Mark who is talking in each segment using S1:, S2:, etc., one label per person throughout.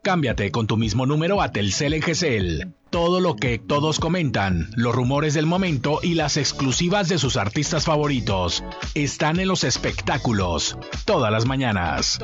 S1: Cámbiate con tu mismo número a Telcel en GCL. Todo lo que todos comentan, los rumores del momento y las exclusivas de sus artistas favoritos están en los espectáculos. Todas las mañanas.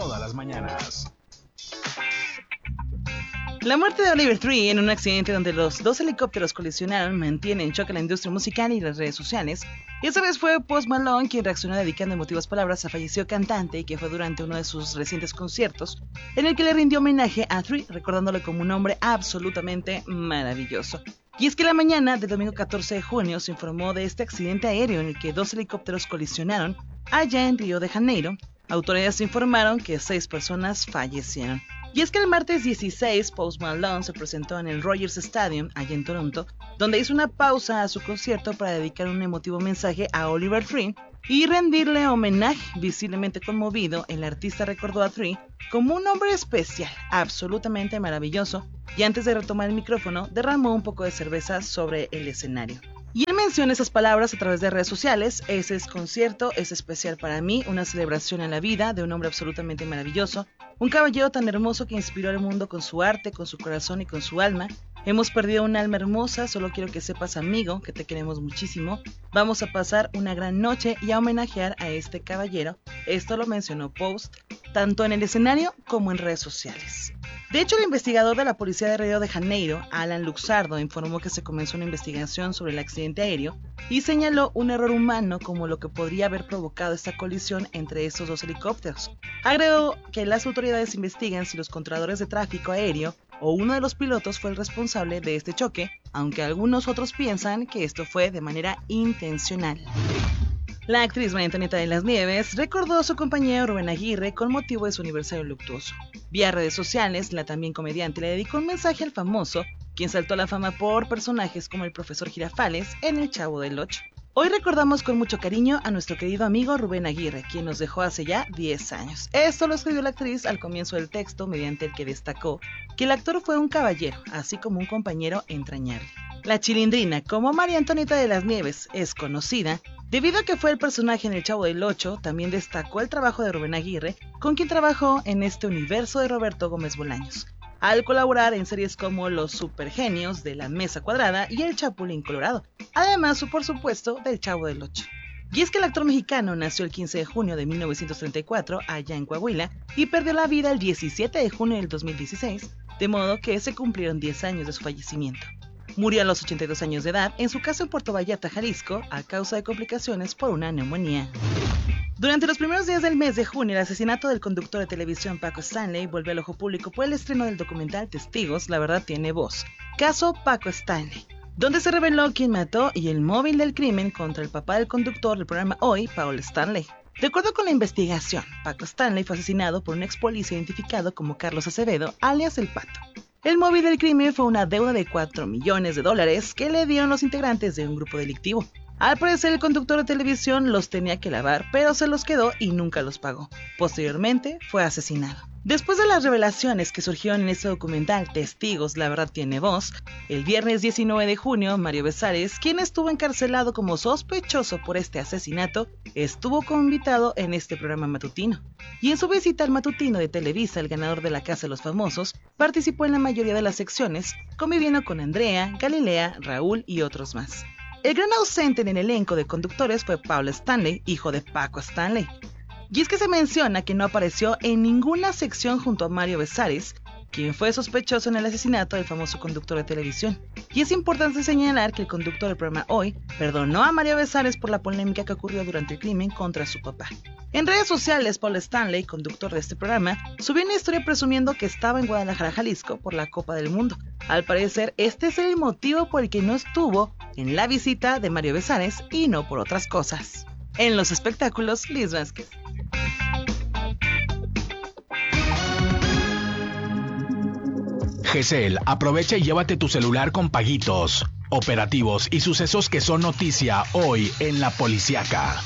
S2: La muerte de Oliver Tree en un accidente donde los dos helicópteros colisionaron mantiene en shock a la industria musical y las redes sociales. Y esta vez fue Post Malone quien reaccionó dedicando emotivas palabras al fallecido cantante y que fue durante uno de sus recientes conciertos en el que le rindió homenaje a Tree, recordándole como un hombre absolutamente maravilloso. Y es que la mañana del domingo 14 de junio se informó de este accidente aéreo en el que dos helicópteros colisionaron allá en Río de Janeiro. Autoridades informaron que 6 personas fallecieron. Y es que el martes 16, Post Malone se presentó en el Rogers Stadium, allá en Toronto, donde hizo una pausa a su concierto para dedicar un emotivo mensaje a Oliver Tree y rendirle homenaje. Visiblemente conmovido, el artista recordó a Tree como un hombre especial, absolutamente maravilloso, y antes de retomar el micrófono, derramó un poco de cerveza sobre el escenario. Y él menciona esas palabras a través de redes sociales: ese es concierto, es especial para mí, una celebración a la vida de un hombre absolutamente maravilloso, un caballero tan hermoso que inspiró al mundo con su arte, con su corazón y con su alma. Hemos perdido un alma hermosa, solo quiero que sepas, amigo, que te queremos muchísimo. Vamos a pasar una gran noche y a homenajear a este caballero. Esto lo mencionó Post, tanto en el escenario como en redes sociales. De hecho, el investigador de la policía de Río de Janeiro, Alan Luxardo, informó que se comenzó una investigación sobre el accidente aéreo y señaló un error humano como lo que podría haber provocado esta colisión entre estos dos helicópteros. Agregó que las autoridades investigan si los controladores de tráfico aéreo o uno de los pilotos fue el responsable de este choque, aunque algunos otros piensan que esto fue de manera intencional. La actriz María Antonieta de las Nieves recordó a su compañero Rubén Aguirre con motivo de su aniversario luctuoso. Vía redes sociales, la también comediante le dedicó un mensaje al famoso, quien saltó a la fama por personajes como el profesor Girafales en El Chavo del Ocho. Hoy recordamos con mucho cariño a nuestro querido amigo Rubén Aguirre, quien nos dejó hace ya 10 años. Esto lo escribió la actriz al comienzo del texto, mediante el que destacó que el actor fue un caballero, así como un compañero entrañable. La Chilindrina, como María Antonieta de las Nieves, es conocida debido a que fue el personaje en El Chavo del Ocho. También destacó el trabajo de Rubén Aguirre, con quien trabajó en este universo de Roberto Gómez Bolaños, al colaborar en series como Los Supergenios de la Mesa Cuadrada y El Chapulín Colorado, además, por supuesto, del Chavo del Ocho. Y es que el actor mexicano nació el 15 de junio de 1934 allá en Coahuila y perdió la vida el 17 de junio del 2016, de modo que se cumplieron 10 años de su fallecimiento. Murió a los 82 años de edad en su casa en Puerto Vallarta, Jalisco, a causa de complicaciones por una neumonía. Durante los primeros días del mes de junio, el asesinato del conductor de televisión Paco Stanley volvió al ojo público por el estreno del documental Testigos, la verdad tiene voz, caso Paco Stanley, donde se reveló quién mató y el móvil del crimen contra el papá del conductor del programa Hoy, Paul Stanley. De acuerdo con la investigación, Paco Stanley fue asesinado por un ex policía identificado como Carlos Acevedo, alias El Pato. El móvil del crimen fue una deuda de $4 millones que le dieron los integrantes de un grupo delictivo. Al parecer, el conductor de televisión los tenía que lavar, pero se los quedó y nunca los pagó. Posteriormente, fue asesinado. Después de las revelaciones que surgieron en este documental Testigos, la verdad tiene voz, el viernes 19 de junio, Mario Besares, quien estuvo encarcelado como sospechoso por este asesinato, estuvo como invitado en este programa matutino. Y en su visita al matutino de Televisa, el ganador de la Casa de los Famosos, participó en la mayoría de las secciones, conviviendo con Andrea, Galilea, Raúl y otros más. El gran ausente en el elenco de conductores fue Paul Stanley, hijo de Paco Stanley. Y es que se menciona que no apareció en ninguna sección junto a Mario Besares, quien fue sospechoso en el asesinato del famoso conductor de televisión. Y es importante señalar que el conductor del programa Hoy perdonó a Mario Besares por la polémica que ocurrió durante el crimen contra su papá. En redes sociales, Paul Stanley, conductor de este programa, subió una historia presumiendo que estaba en Guadalajara, Jalisco, por la Copa del Mundo. Al parecer, este es el motivo por el que no estuvo en la visita de Mario Besares y no por otras cosas. En los espectáculos, Liz Vázquez.
S1: GCL, aprovecha y llévate tu celular con paguitos, operativos y sucesos que son noticia hoy en La Policiaca.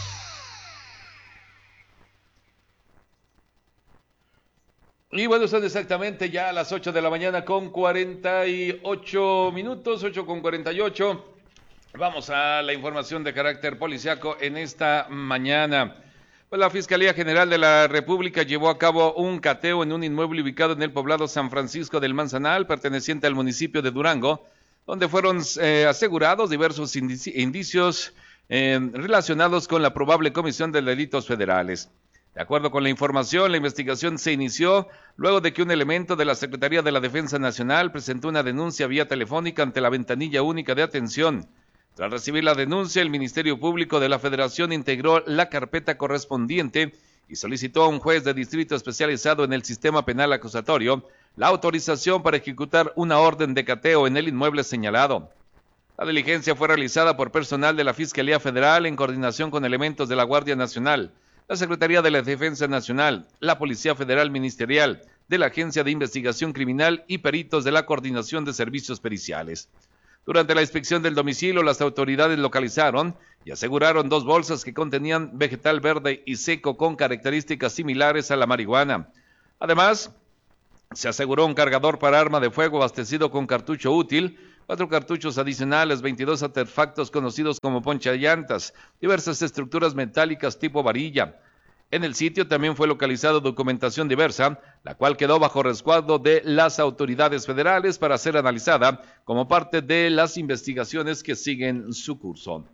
S3: Y bueno, son exactamente ya a las 8 de la mañana con 48 minutos, 8 con 48. Vamos a la información de carácter policiaco en esta mañana. Pues la Fiscalía General de la República llevó a cabo un cateo en un inmueble ubicado en el poblado San Francisco del Manzanal, perteneciente al municipio de Durango, donde fueron asegurados diversos indicios relacionados con la probable comisión de delitos federales. De acuerdo con la información, la investigación se inició luego de que un elemento de la Secretaría de la Defensa Nacional presentó una denuncia vía telefónica ante la ventanilla única de atención. Tras recibir la denuncia, el Ministerio Público de la Federación integró la carpeta correspondiente y solicitó a un juez de distrito especializado en el sistema penal acusatorio la autorización para ejecutar una orden de cateo en el inmueble señalado. La diligencia fue realizada por personal de la Fiscalía Federal en coordinación con elementos de la Guardia Nacional, la Secretaría de la Defensa Nacional, la Policía Federal Ministerial, de la Agencia de Investigación Criminal y peritos de la Coordinación de Servicios Periciales. Durante la inspección del domicilio, las autoridades localizaron y aseguraron 2 bolsas que contenían vegetal verde y seco con características similares a la marihuana. Además, se aseguró un cargador para arma de fuego abastecido con cartucho útil, 4 cartuchos adicionales, 22 artefactos conocidos como ponchallantas, diversas estructuras metálicas tipo varilla. En el sitio también fue localizada documentación diversa, la cual quedó bajo resguardo de las autoridades federales para ser analizada como parte de las investigaciones que siguen su curso.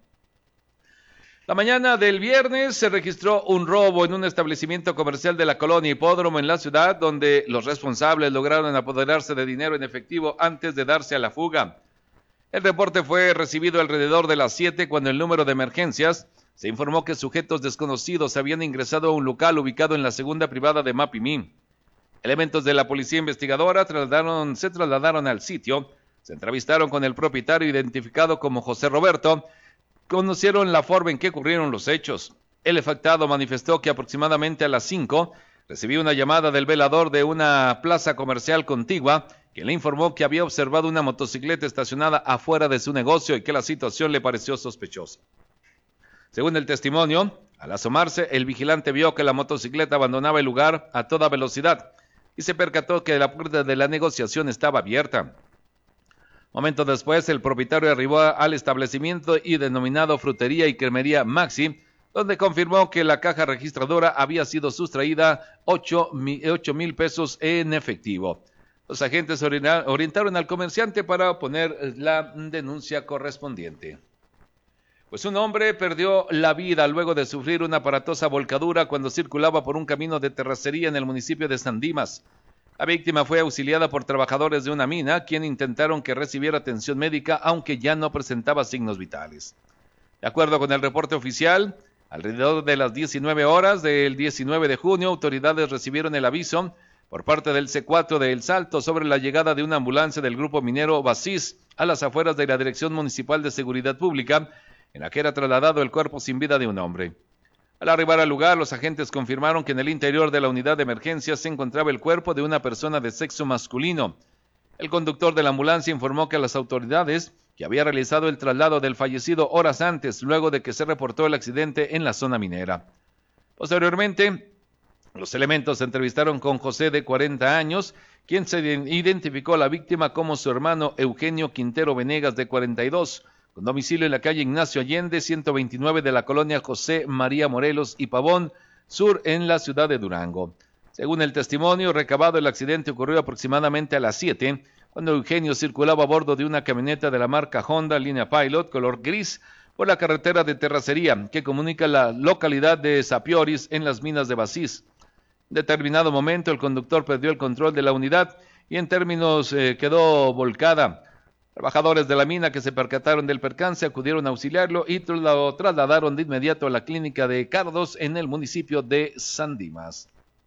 S3: La mañana del viernes se registró un robo en un establecimiento comercial de la colonia Hipódromo en la ciudad, donde los responsables lograron apoderarse de dinero en efectivo antes de darse a la fuga. El reporte fue recibido alrededor de las 7 cuando el número de emergencias se informó que sujetos desconocidos habían ingresado a un local ubicado en la segunda privada de Mapimí. Elementos de la policía investigadora se trasladaron al sitio, se entrevistaron con el propietario identificado como José Roberto, conocieron la forma en que ocurrieron los hechos. El afectado manifestó que aproximadamente a las 5 recibió una llamada del velador de una plaza comercial contigua, quien le informó que había observado una motocicleta estacionada afuera de su negocio y que la situación le pareció sospechosa. Según el testimonio, al asomarse, el vigilante vio que la motocicleta abandonaba el lugar a toda velocidad y se percató que la puerta de la negociación estaba abierta. Momentos después, el propietario arribó al establecimiento y denominado Frutería y Cremería Maxi, donde confirmó que la caja registradora había sido sustraída 8,000 pesos en efectivo. Los agentes orientaron al comerciante para poner la denuncia correspondiente. Pues un hombre perdió la vida luego de sufrir una aparatosa volcadura cuando circulaba por un camino de terracería en el municipio de San Dimas. La víctima fue auxiliada por trabajadores de una mina, quienes intentaron que recibiera atención médica, aunque ya no presentaba signos vitales. De acuerdo con el reporte oficial, alrededor de las 19 horas del 19 de junio, autoridades recibieron el aviso por parte del C4 de El Salto sobre la llegada de una ambulancia del grupo minero Basís a las afueras de la Dirección Municipal de Seguridad Pública, en la que era trasladado el cuerpo sin vida de un hombre. Al arribar al lugar, los agentes confirmaron que en el interior de la unidad de emergencia se encontraba el cuerpo de una persona de sexo masculino. El conductor de la ambulancia informó que a las autoridades que había realizado el traslado del fallecido horas antes, luego de que se reportó el accidente en la zona minera. Posteriormente, los elementos se entrevistaron con José, de 40 años, quien se identificó a la víctima como su hermano Eugenio Quintero Venegas, de 42, con domicilio en la calle Ignacio Allende, 129 de la colonia José María Morelos y Pavón Sur, en la ciudad de Durango. Según el testimonio recabado, el accidente ocurrió aproximadamente a las 7, cuando Eugenio circulaba a bordo de una camioneta de la marca Honda línea Pilot, color gris, por la carretera de terracería que comunica la localidad de Sapioris en las minas de Basís. En determinado momento, el conductor perdió el control de la unidad y en términos quedó volcada. Trabajadores de la mina que se percataron del percance acudieron a auxiliarlo y lo trasladaron de inmediato a la clínica de Cardos en el municipio de San Dimas.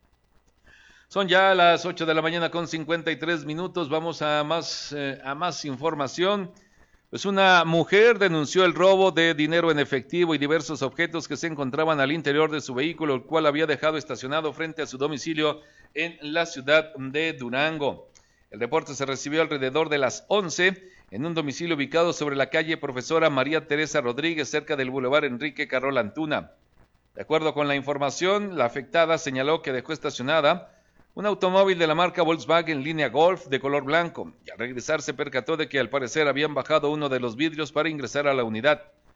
S3: Son ya las 8 de la mañana con 53 minutos. Vamos a más información. Pues una mujer denunció el robo de dinero en efectivo y diversos objetos que se encontraban al interior de su vehículo, el cual había dejado estacionado frente a su domicilio en la ciudad de Durango. El reporte se recibió alrededor de las 11 en un domicilio ubicado sobre la calle Profesora María Teresa Rodríguez, cerca del Boulevard Enrique Carrol Antuna. De acuerdo con la información, la afectada señaló que dejó estacionada un automóvil de la marca Volkswagen línea Golf de color blanco, y al regresar se percató de que al parecer habían bajado uno de los vidrios para ingresar a la unidad.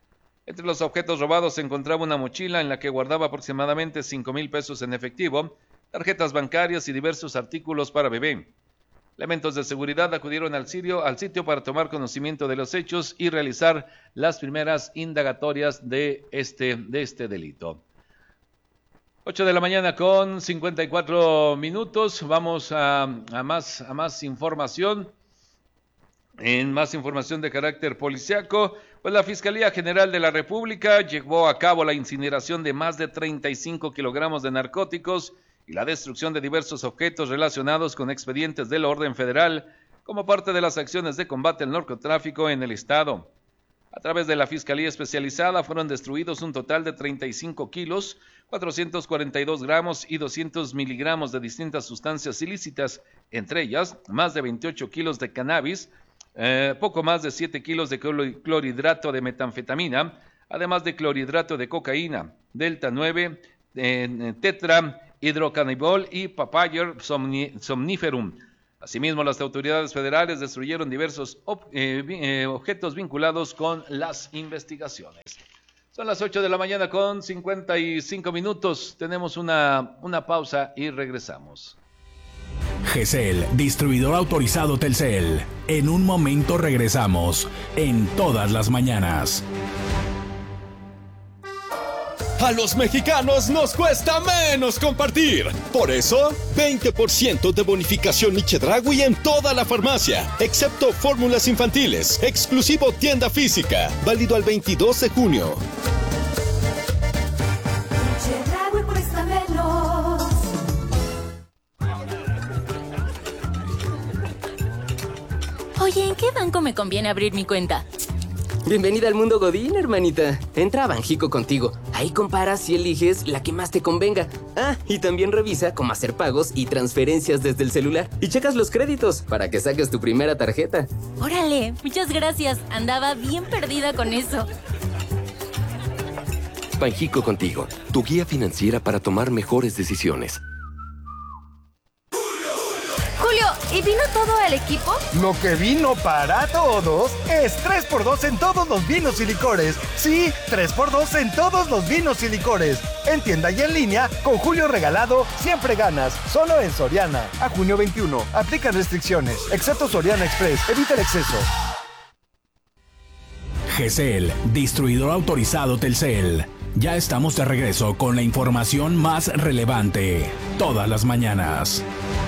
S3: Entre los objetos robados se encontraba una mochila en la que guardaba aproximadamente 5,000 pesos en efectivo, tarjetas bancarias y diversos artículos para bebé. Elementos de seguridad acudieron al sitio para tomar conocimiento de los hechos y realizar las primeras indagatorias de este delito. 8 de la mañana con 54 minutos. Vamos a más información. En más información de carácter policiaco, pues la Fiscalía General de la República llevó a cabo la incineración de más de 35 kilogramos de narcóticos y la destrucción de diversos objetos relacionados con expedientes del orden federal como parte de las acciones de combate al narcotráfico en el estado. A través de la Fiscalía Especializada fueron destruidos un total de 35 kilos, 442 gramos y 200 miligramos de distintas sustancias ilícitas, entre ellas más de 28 kilos de cannabis, poco más de 7 kilos de clorhidrato de metanfetamina, además de clorhidrato de cocaína, delta 9, tetra, hidrocannabinol y papayer somniferum. Asimismo, las autoridades federales destruyeron diversos objetos vinculados con las investigaciones. Son las 8 de la mañana con 55 minutos. Tenemos una pausa y regresamos.
S1: GESEL, distribuidor autorizado Telcel. En un momento regresamos, en todas las mañanas.
S4: A los mexicanos nos cuesta menos compartir. Por eso, 20% de bonificación Chedraui en toda la farmacia, excepto fórmulas infantiles. Exclusivo tienda física. Válido al 22 de junio.
S5: Chedraui cuesta menos.
S6: Oye, ¿en qué banco me conviene abrir mi cuenta?
S7: Bienvenida al mundo Godín, hermanita. Entra a Banjico contigo. Ahí comparas y eliges la que más te convenga. Ah, y también revisa cómo hacer pagos y transferencias desde el celular. Y checas los créditos para que saques tu primera tarjeta.
S6: Órale, muchas gracias. Andaba bien perdida con eso.
S8: Banjico contigo, tu guía financiera para tomar mejores decisiones.
S6: Julio, ¿y vino todo el equipo?
S9: Lo que vino para todos es 3x2 en todos los vinos y licores. Sí, 3x2 en todos los vinos y licores. En tienda y en línea, con Julio regalado, siempre ganas. Solo en Soriana. A junio 21. Aplican restricciones. Excepto Soriana Express. Evita el exceso.
S1: GESEL, distribuidor autorizado Telcel. Ya estamos de regreso con la información más relevante. Todas las mañanas.